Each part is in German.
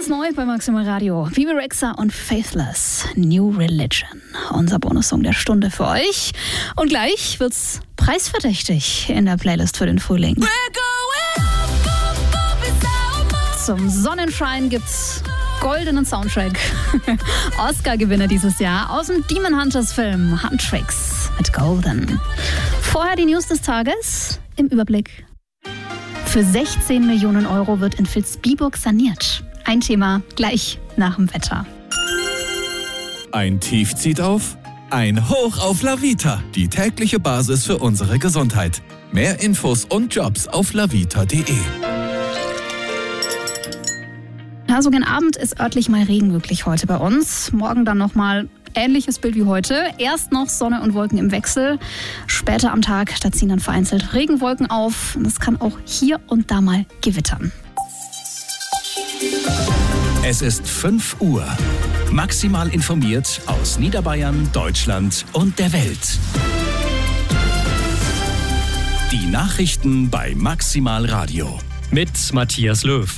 Ganz neu bei Maximal Radio. Bebe Rexha und Faithless, New Religion. Unser Bonussong der Stunde für euch. Und gleich wird's preisverdächtig in der Playlist für den Frühling. Zum Sonnenschein gibt's goldenen Soundtrack. Oscar-Gewinner dieses Jahr aus dem Demon Hunters Film Huntrix mit Golden. Vorher die News des Tages im Überblick. Für 16 Millionen Euro wird in Vilsbiburg saniert. Ein Thema gleich nach dem Wetter. Ein Tief zieht auf, ein Hoch auf La Vita, die tägliche Basis für unsere Gesundheit. Mehr Infos und Jobs auf lavita.de. Also gegen Abend ist örtlich mal Regen möglich heute bei uns. Morgen dann nochmal ähnliches Bild wie heute. Erst noch Sonne und Wolken im Wechsel. Später am Tag, da ziehen dann vereinzelt Regenwolken auf. Und es kann auch hier und da mal gewittern. Es ist 5 Uhr. Maximal informiert aus Niederbayern, Deutschland und der Welt. Die Nachrichten bei Maximal Radio. Mit Matthias Löw.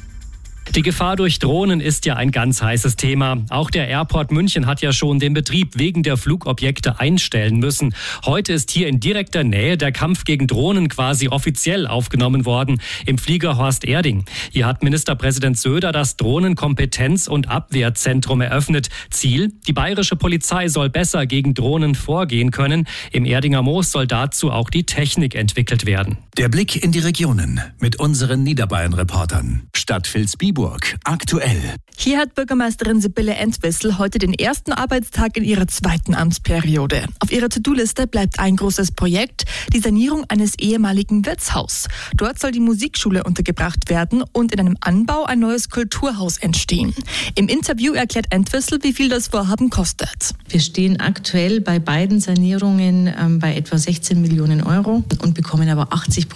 Die Gefahr durch Drohnen ist ja ein ganz heißes Thema. Auch der Airport München hat ja schon den Betrieb wegen der Flugobjekte einstellen müssen. Heute ist hier in direkter Nähe der Kampf gegen Drohnen quasi offiziell aufgenommen worden im Flieger Horst Erding. Hier hat Ministerpräsident Söder das Drohnenkompetenz- und Abwehrzentrum eröffnet. Ziel: Die bayerische Polizei soll besser gegen Drohnen vorgehen können. Im Erdinger Moos soll dazu auch die Technik entwickelt werden. Der Blick in die Regionen mit unseren Niederbayern-Reportern. Stadt Vilsbiburg aktuell. Hier hat Bürgermeisterin Sibylle Entwistle heute den ersten Arbeitstag in ihrer zweiten Amtsperiode. Auf ihrer To-Do-Liste bleibt ein großes Projekt, die Sanierung eines ehemaligen Wirtshaus. Dort soll die Musikschule untergebracht werden und in einem Anbau ein neues Kulturhaus entstehen. Im Interview erklärt Entwistle, wie viel das Vorhaben kostet. Wir stehen aktuell bei beiden Sanierungen bei etwa 16 Millionen Euro und bekommen aber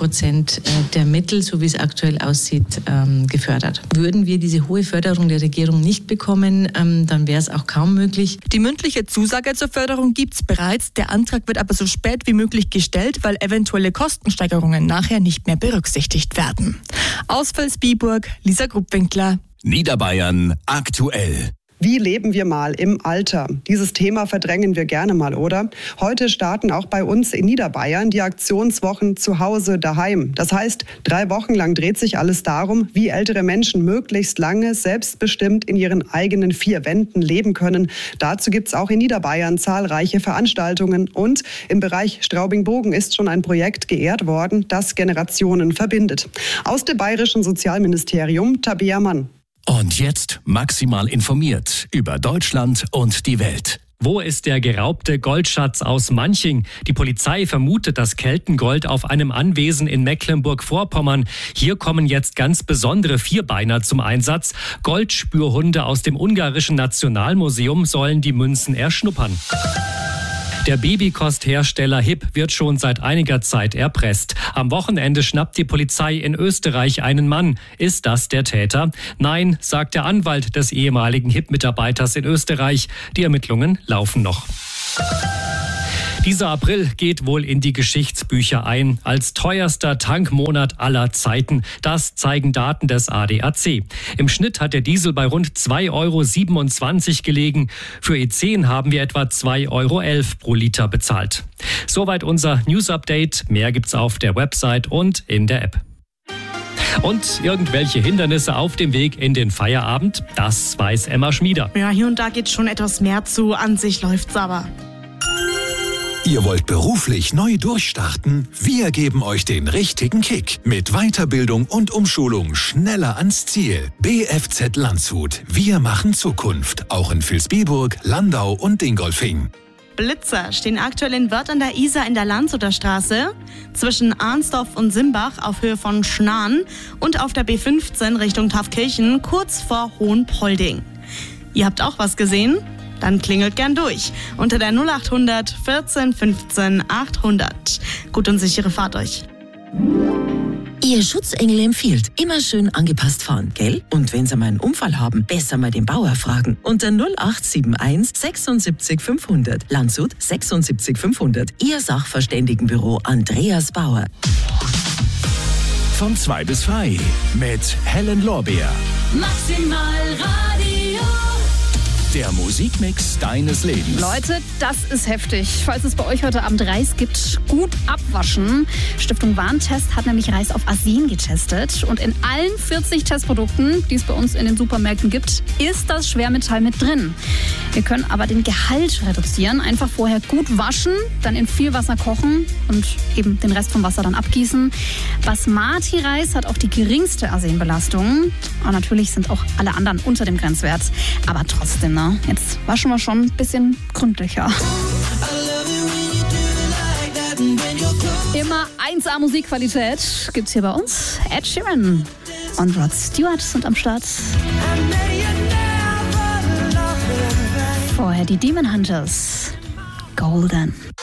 80% der Mittel, so wie es aktuell aussieht, gefördert. Würden wir diese hohe Förderung der Regierung nicht bekommen, dann wäre es auch kaum möglich. Die mündliche Zusage zur Förderung gibt es bereits. Der Antrag wird aber so spät wie möglich gestellt, weil eventuelle Kostensteigerungen nachher nicht mehr berücksichtigt werden. Aus Vilsbiburg, Lisa Gruppwinkler. Niederbayern aktuell. Wie leben wir mal im Alter? Dieses Thema verdrängen wir gerne mal, oder? Heute starten auch bei uns in Niederbayern die Aktionswochen zu Hause daheim. Das heißt, 3 Wochen lang dreht sich alles darum, wie ältere Menschen möglichst lange selbstbestimmt in ihren eigenen 4 Wänden leben können. Dazu gibt es auch in Niederbayern zahlreiche Veranstaltungen. Und im Bereich Straubing-Bogen ist schon ein Projekt geehrt worden, das Generationen verbindet. Aus dem Bayerischen Sozialministerium, Tabea Mann. Und jetzt maximal informiert über Deutschland und die Welt. Wo ist der geraubte Goldschatz aus Manching? Die Polizei vermutet das Keltengold auf einem Anwesen in Mecklenburg-Vorpommern. Hier kommen jetzt ganz besondere Vierbeiner zum Einsatz. Goldspürhunde aus dem ungarischen Nationalmuseum sollen die Münzen erschnuppern. Der Babykosthersteller HIP wird schon seit einiger Zeit erpresst. Am Wochenende schnappt die Polizei in Österreich einen Mann. Ist das der Täter? Nein, sagt der Anwalt des ehemaligen HIP-Mitarbeiters in Österreich. Die Ermittlungen laufen noch. Dieser April geht wohl in die Geschichtsbücher ein als teuerster Tankmonat aller Zeiten. Das zeigen Daten des ADAC. Im Schnitt hat der Diesel bei rund 2,27 € gelegen. Für E10 haben wir etwa 2,11 € pro Liter bezahlt. Soweit unser News-Update. Mehr gibt's auf der Website und in der App. Und irgendwelche Hindernisse auf dem Weg in den Feierabend? Das weiß Emma Schmieder. Ja, hier und da geht schon etwas mehr zu. An sich läuft's aber. Ihr wollt beruflich neu durchstarten? Wir geben euch den richtigen Kick. Mit Weiterbildung und Umschulung schneller ans Ziel. BFZ Landshut. Wir machen Zukunft. Auch in Vilsbiburg, Landau und Dingolfing. Blitzer stehen aktuell in Wörth an der Isar in der Landshuter Straße, zwischen Arnsdorf und Simbach auf Höhe von Schnarn und auf der B15 Richtung Taufkirchen kurz vor Hohenpolding. Ihr habt auch was gesehen? Dann klingelt gern durch unter der 0800 14 15 800. Gut und sichere Fahrt euch. Ihr Schutzengel empfiehlt, immer schön angepasst fahren, gell? Und wenn Sie mal einen Unfall haben, besser mal den Bauer fragen. Unter 0871 76 500. Landshut 76 500. Ihr Sachverständigenbüro Andreas Bauer. Von 2 bis 3 mit Helen Lorbeer. Maximal Radio. Der Musikmix deines Lebens. Leute, das ist heftig. Falls es bei euch heute Abend Reis gibt, gut abwaschen. Stiftung Warentest hat nämlich Reis auf Arsen getestet. Und in allen 40 Testprodukten, die es bei uns in den Supermärkten gibt, ist das Schwermetall mit drin. Wir können aber den Gehalt reduzieren. Einfach vorher gut waschen, dann in viel Wasser kochen und eben den Rest vom Wasser dann abgießen. Basmati-Reis hat auch die geringste Arsenbelastung. Und natürlich sind auch alle anderen unter dem Grenzwert. Aber trotzdem, ne? Jetzt waschen wir schon ein bisschen gründlicher. Immer 1A Musikqualität gibt's hier bei uns. Ed Sheeran und Rod Stewart sind am Start. Vorher die Demon Hunters. Golden.